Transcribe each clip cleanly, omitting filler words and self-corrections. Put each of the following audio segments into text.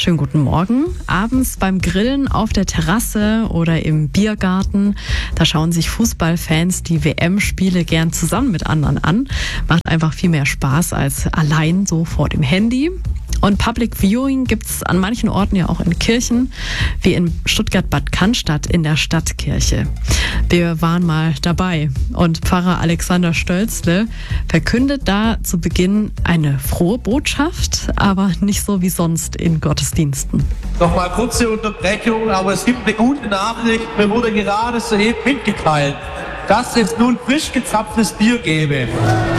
Schönen guten Morgen. Abends beim Grillen auf der Terrasse oder im Biergarten, da schauen sich Fußballfans die WM-Spiele gern zusammen mit anderen an. Macht einfach viel mehr Spaß als allein so vor dem Handy. Und Public Viewing gibt's an manchen Orten ja auch in Kirchen, wie in Stuttgart-Bad Cannstatt in der Stadtkirche. Wir waren mal dabei und Pfarrer Alexander Stölzle verkündet da zu Beginn eine frohe Botschaft, aber nicht so wie sonst in Gottesdiensten. Nochmal kurze Unterbrechung, aber es gibt eine gute Nachricht. Mir wurde gerade soeben mitgeteilt, dass es nun frisch gezapftes Bier gäbe.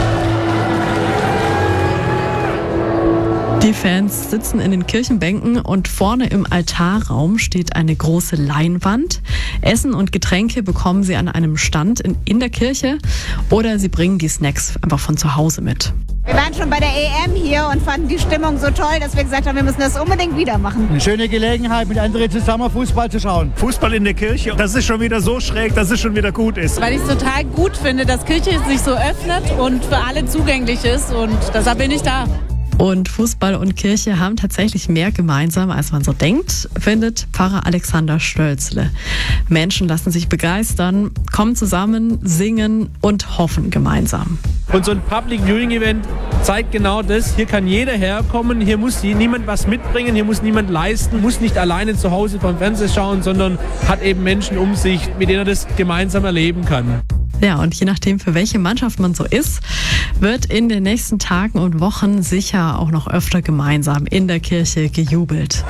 Die Fans sitzen in den Kirchenbänken und vorne im Altarraum steht eine große Leinwand. Essen und Getränke bekommen sie an einem Stand in der Kirche oder sie bringen die Snacks einfach von zu Hause mit. Wir waren schon bei der EM hier und fanden die Stimmung so toll, dass wir gesagt haben, wir müssen das unbedingt wieder machen. Eine schöne Gelegenheit, mit anderen zusammen Fußball zu schauen. Fußball in der Kirche, das ist schon wieder so schräg, dass es schon wieder gut ist. Weil ich es total gut finde, dass Kirche sich so öffnet und für alle zugänglich ist und deshalb bin ich da. Und Fußball und Kirche haben tatsächlich mehr gemeinsam, als man so denkt, findet Pfarrer Alexander Stölzle. Menschen lassen sich begeistern, kommen zusammen, singen und hoffen gemeinsam. Und so ein Public Viewing Event zeigt genau das. Hier kann jeder herkommen, hier muss niemand was mitbringen, hier muss niemand leisten, muss nicht alleine zu Hause vom Fernseher schauen, sondern hat eben Menschen um sich, mit denen er das gemeinsam erleben kann. Ja, und je nachdem, für welche Mannschaft man so ist, wird in den nächsten Tagen und Wochen sicher auch noch öfter gemeinsam in der Kirche gejubelt.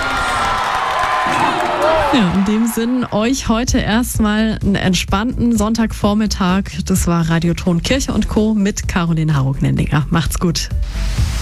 Ja, in dem Sinn euch heute erstmal einen entspannten Sonntagvormittag. Das war Radioton Kirche und Co. mit Caroline Harrog-Nendinger. Macht's gut.